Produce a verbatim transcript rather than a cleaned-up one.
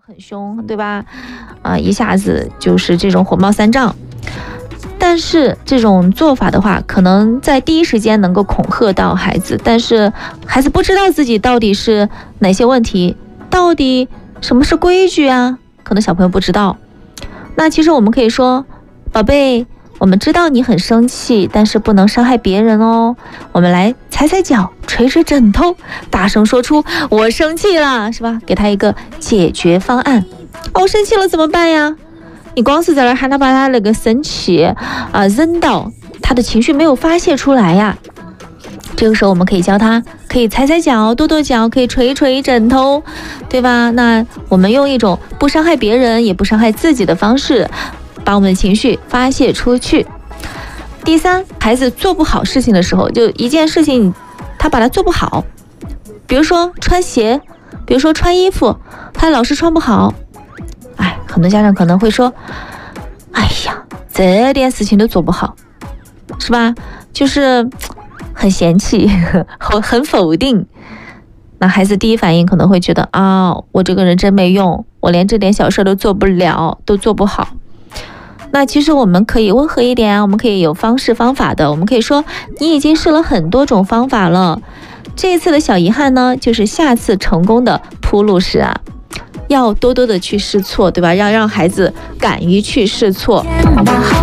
很凶，对吧？啊、呃，一下子就是这种火冒三丈。但是这种做法的话，可能在第一时间能够恐吓到孩子，但是孩子不知道自己到底是哪些问题，到底什么是规矩啊？可能小朋友不知道。那其实我们可以说，宝贝，我们知道你很生气，但是不能伤害别人哦。我们来踩踩脚，捶捶枕头，大声说出我生气了，是吧？给他一个解决方案。哦，我生气了怎么办呀？你光是在那喊他把他那个生气啊、呃、忍到，他的情绪没有发泄出来呀。这个时候我们可以教他，可以踩踩脚、跺跺脚，可以捶捶枕头，对吧？那我们用一种不伤害别人也不伤害自己的方式，把我们的情绪发泄出去。第三，孩子做不好事情的时候，就一件事情他把它做不好，比如说穿鞋，比如说穿衣服，他老是穿不好。哎，很多家长可能会说，哎呀，这点事情都做不好，是吧？就是很嫌弃，很很否定。那孩子第一反应可能会觉得啊、哦，我这个人真没用，我连这点小事都做不了，都做不好。那其实我们可以温和一点啊，我们可以有方式方法的。我们可以说，你已经试了很多种方法了，这一次的小遗憾呢，就是下次成功的铺路石啊。要多多的去试错，对吧？要让孩子敢于去试错。